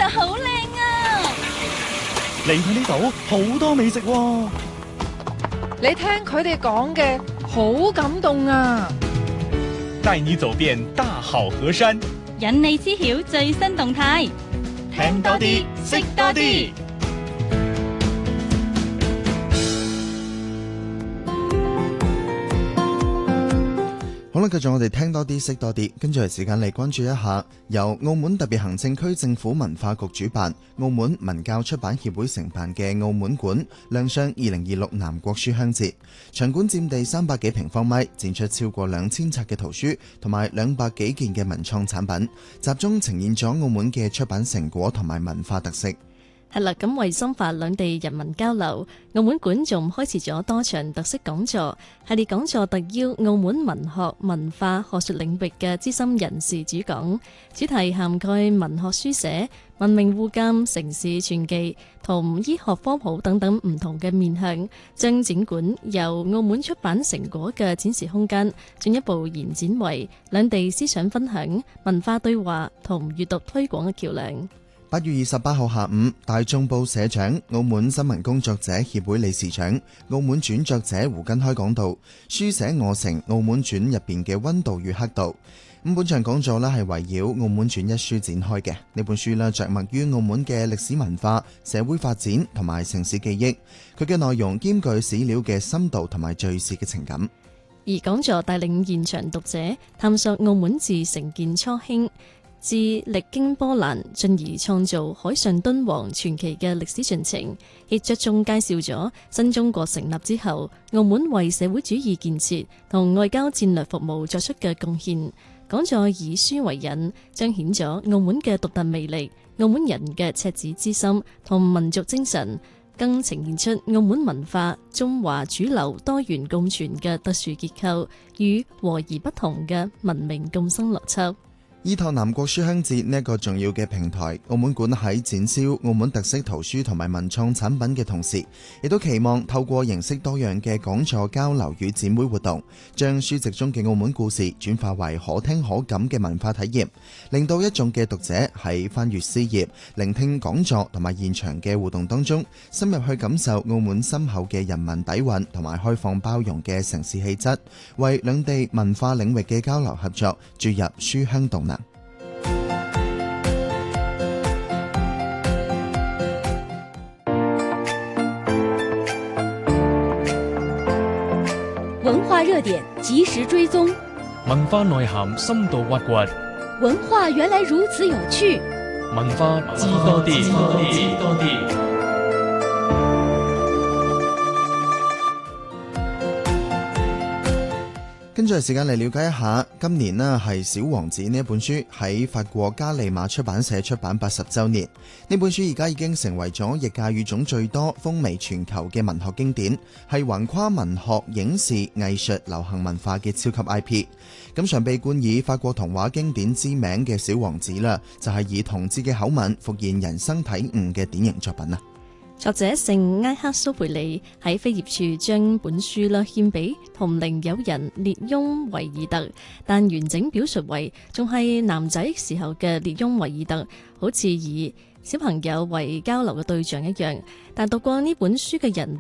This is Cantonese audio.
啊，好靚啊！ 嚟佢呢度好多美食喎。 你聽佢哋講嘅好感動啊！ 帶你走遍大好河山， 引你知曉最新動態， 聽多啲，識多啲。 好啦，繼續我哋聽多啲，識多啲，跟住係時間嚟關注一下由澳門特別行政區政府文化局主辦、澳門文教出版協會承辦嘅澳門館亮相2026南國書香節。場館佔地300幾平方米，展出超過2000冊嘅圖書同埋200幾件嘅文創產品，集中呈現咗澳門嘅出版成果同埋文化特色。 係啦，咁為深化兩地人民交流，澳門館仲開設咗多場特色講座，系列講座特邀澳門文學、文化、學術領域嘅資深人士主講，主題涵蓋文學書寫、文明互鑒、城市傳記同醫學科普等等唔同嘅面向，將展館由澳門出版成果嘅展示空間進一步延展為兩地思想分享、文化對話同閱讀推廣嘅橋樑。 8月28號下午，大眾報社長、澳門新聞工作者協會理事長、澳門轉作者胡根開講道，書寫我城澳門傳入邊嘅溫度與黑度。咁本場講座咧係圍繞澳門傳一書展開嘅。呢本書咧着墨於澳門嘅歷史文化、社會發展同埋城市記憶，佢嘅內容兼具史料嘅深度同埋敘事嘅情感。 而講座帶領現場讀者探索澳門自成建初興至歷經波瀾，進而創造海上敦煌傳奇嘅歷史進程，亦着重介紹咗新中國成立之後，澳門為社會主義建設同外交戰略服務作出嘅貢獻。講座以書為引，彰顯咗澳門嘅獨特魅力、澳門人嘅赤子之心同民族精神，更呈現出澳門文化中華主流多元共存嘅特殊結構與和而不同嘅文明共生邏輯。 依託南國書香節呢一個重要嘅平台，澳門館喺展銷澳門特色圖書同埋文創產品嘅同時，亦都期望透過形式多樣嘅講座交流與展會活動，將書籍中嘅澳門故事轉化為可聽可感嘅文化體驗，令到一眾嘅讀者喺翻閱詩頁、聆聽講座同埋現場嘅互動當中，深入去感受澳門深厚嘅人民底蘊同埋開放包容嘅城市氣質，為兩地文化領域嘅交流合作注入書香動能。 文化熱點及時追蹤， 文化內涵深度挖掘， 文化原來如此有趣， 文化知多啲，知多啲。 跟住時間嚟了解一下，今年呢係《小王子》呢一本書喺法國加利馬出版社出版80週年。呢本書而家已經成為咗譯價語種最多、風靡全球嘅文學經典，係橫跨文學、影視、藝術、流行文化嘅超級 IP。咁常被冠以法國童話經典之名嘅《小王子》啦，就係以童稚嘅口吻復現人生體悟嘅典型作品啦。 作者聖埃克蘇培利喺扉頁處將本書獻俾同齡友人列翁維爾特，但完整表述為仲係男仔時候嘅列翁維爾特，好似以小朋友為交流嘅對象一樣。但讀過呢本書嘅人